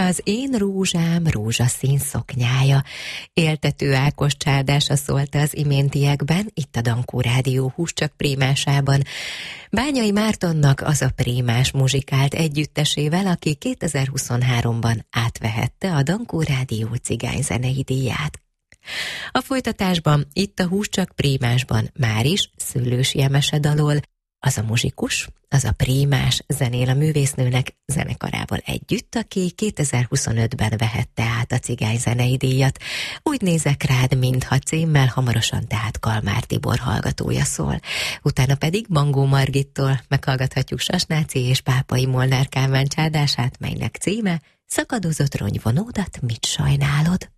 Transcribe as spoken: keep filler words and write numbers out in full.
az Én rózsám rózsaszín szoknyája. Éltető Ákos csádása szólt az iméntiekben, itt a Dankó Rádió Húscsak prímásában. Bányai Mártonnak az a prímás muzsikált együttesével, aki kétezer-huszonháromban átvehette a Dankó Rádió cigányzenei díját. A folytatásban, itt a Húscsak prímásban már is Szőlősi Emese dalol, az a muzsikus, az a prímás zenél a művésznőnek zenekarával együtt, aki kétezer-huszonötben vehette át a cigányzenei díjat. Úgy nézek rád, mintha címmel, hamarosan tehát Kalmár Tibor hallgatója szól. Utána pedig Mangó Margittól meghallgathatjuk Sasnáci és Pápai Molnár Kálmán csádását, melynek címe Szakadozott rongyvonódat mit sajnálod?